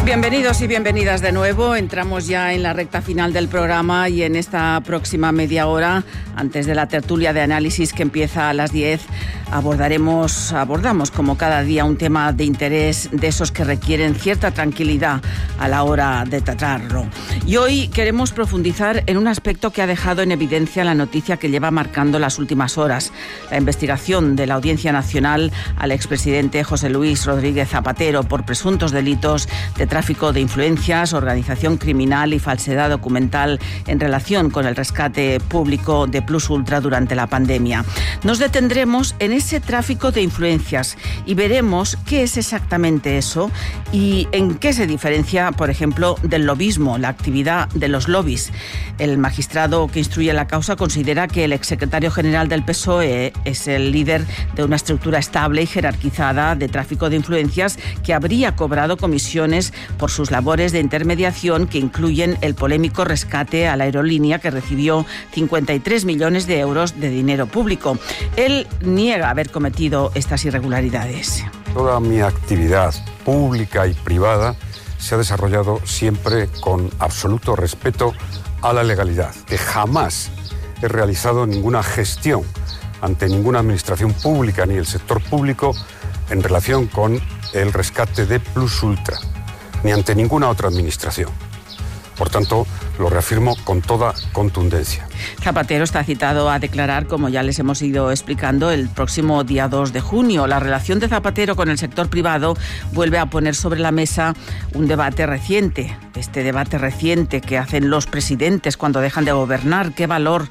Bienvenidos y bienvenidas de nuevo. Entramos ya en la recta final del programa y en esta próxima media hora, antes de la tertulia de análisis que empieza a las 10, abordamos como cada día un tema de interés, de esos que requieren cierta tranquilidad a la hora de tratarlo. Y hoy queremos profundizar en un aspecto que ha dejado en evidencia la noticia que lleva marcando las últimas horas: la investigación de la Audiencia Nacional al expresidente José Luis Rodríguez Zapatero por presuntos delitos de tráfico de influencias, organización criminal y falsedad documental en relación con el rescate público de Plus Ultra durante la pandemia. Nos detendremos en ese tráfico de influencias y veremos qué es exactamente eso y en qué se diferencia, por ejemplo, del lobismo, la actividad de los lobbies. El magistrado que instruye la causa considera que el exsecretario general del PSOE es el líder de una estructura estable y jerarquizada de tráfico de influencias que habría cobrado comisiones por sus labores de intermediación, que incluyen el polémico rescate a la aerolínea, que recibió 53 millones de euros de dinero público. Él niega haber cometido estas irregularidades. Toda mi actividad pública y privada se ha desarrollado siempre con absoluto respeto a la legalidad, que jamás he realizado ninguna gestión ante ninguna administración pública ni el sector público en relación con el rescate de Plus Ultra, ni ante ninguna otra administración. Por tanto, lo reafirmo con toda contundencia. Zapatero está citado a declarar, como ya les hemos ido explicando, el próximo día 2 de junio. La relación de Zapatero con el sector privado vuelve a poner sobre la mesa un debate reciente. Este debate reciente que hacen los presidentes cuando dejan de gobernar, qué valor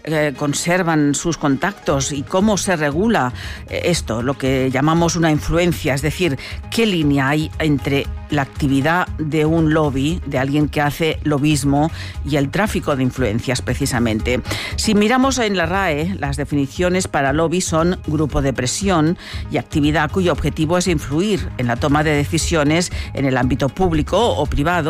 conservan sus contactos y cómo se regula esto, lo que llamamos una influencia, es decir, qué línea hay entre la actividad de un lobby, de alguien que hace lobismo, y el tráfico de influencias, precisamente. Si miramos en la RAE, las definiciones para lobby son grupo de presión y actividad cuyo objetivo es influir en la toma de decisiones en el ámbito público o privado